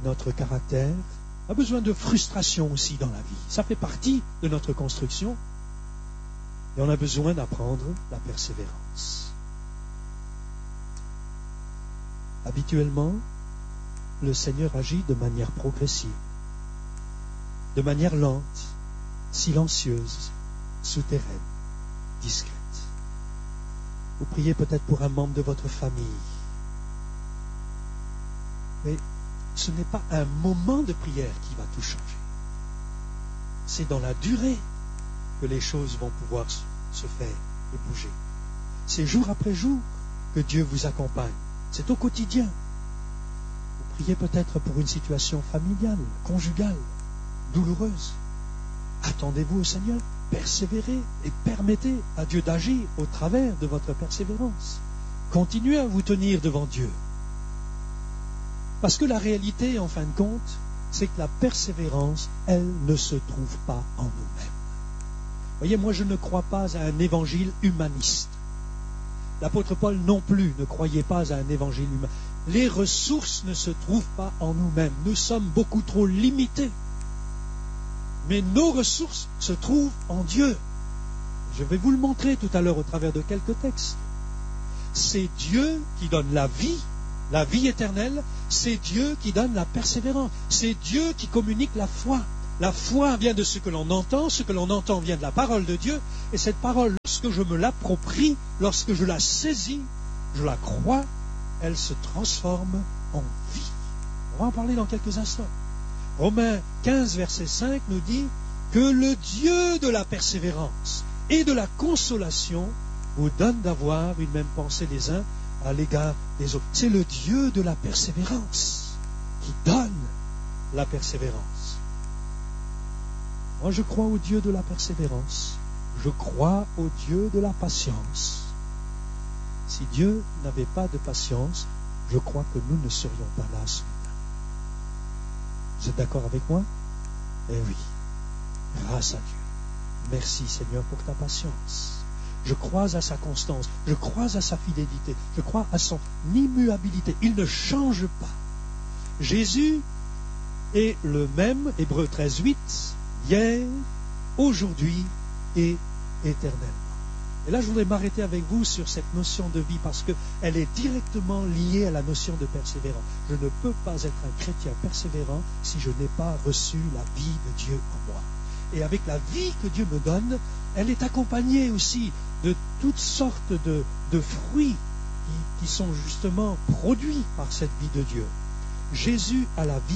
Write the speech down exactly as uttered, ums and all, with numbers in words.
notre caractère, on a besoin de frustration aussi dans la vie. Ça fait partie de notre construction. Et on a besoin d'apprendre la persévérance. Habituellement, le Seigneur agit de manière progressive, de manière lente, silencieuse, souterraine, discrète. Vous priez peut-être pour un membre de votre famille. Mais ce n'est pas un moment de prière qui va tout changer. C'est dans la durée que les choses vont pouvoir se faire et bouger. C'est jour après jour que Dieu vous accompagne. C'est au quotidien. Vous priez peut-être pour une situation familiale, conjugale, douloureuse. Attendez-vous au Seigneur, persévérez et permettez à Dieu d'agir au travers de votre persévérance. Continuez à vous tenir devant Dieu. Parce que la réalité, en fin de compte, c'est que la persévérance, elle ne se trouve pas en nous-mêmes. Voyez, moi je ne crois pas à un évangile humaniste. L'apôtre Paul non plus ne croyait pas à un évangile humain. Les ressources ne se trouvent pas en nous-mêmes. Nous sommes beaucoup trop limités. Mais nos ressources se trouvent en Dieu. Je vais vous le montrer tout à l'heure au travers de quelques textes. C'est Dieu qui donne la vie, la vie éternelle. C'est Dieu qui donne la persévérance. C'est Dieu qui communique la foi. La foi vient de ce que l'on entend, ce que l'on entend vient de la parole de Dieu, et cette parole, lorsque je me l'approprie, lorsque je la saisis, je la crois, elle se transforme en vie. On va en parler dans quelques instants. Romains quinze, verset cinq nous dit que le Dieu de la persévérance et de la consolation vous donne d'avoir une même pensée les uns à l'égard des autres. C'est le Dieu de la persévérance qui donne la persévérance. Moi, je crois au Dieu de la persévérance. Je crois au Dieu de la patience. Si Dieu n'avait pas de patience, je crois que nous ne serions pas là ce matin. Vous êtes d'accord avec moi? Eh oui. Grâce à Dieu. Merci Seigneur pour ta patience. Je crois à sa constance. Je crois à sa fidélité. Je crois à son immuabilité. Il ne change pas. Jésus est le même, Hébreux treize, huit, hier, aujourd'hui et éternellement. Et là, je voudrais m'arrêter avec vous sur cette notion de vie parce qu'elle est directement liée à la notion de persévérance. Je ne peux pas être un chrétien persévérant si je n'ai pas reçu la vie de Dieu en moi. Et avec la vie que Dieu me donne, elle est accompagnée aussi de toutes sortes de, de fruits qui, qui sont justement produits par cette vie de Dieu. Jésus a la vie